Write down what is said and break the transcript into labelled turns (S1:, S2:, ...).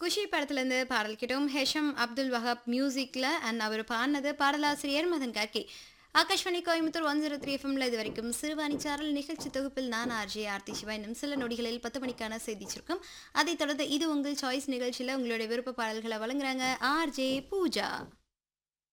S1: குஷி படத்துலேருந்து பாடல் கேட்டோம். ஹெஷம் அப்துல் வஹாப் மியூசிக்ல அண்ட் அவர் பாடினது பாடலாசிரியர் மதன் கார்கே. ஆகாஷ்வாணி கோயம்புத்தூர் 103 எஃப்எம்ல இது வரைக்கும் சிறுவாணி சாரல் நிகழ்ச்சி தொகுப்பில் நான் ஆர்ஜே ஆர்த்தி சிவா. இன்னும் சில நொடிகளில் 10 மணிக்கான செய்தி சுருக்கம். அதைத் தொடர்ந்து இது உங்கள் சாய்ஸ் நிகழ்ச்சியில் உங்களுடைய விருப்ப பாடல்களை வழங்குறாங்க ஆர்ஜே பூஜா.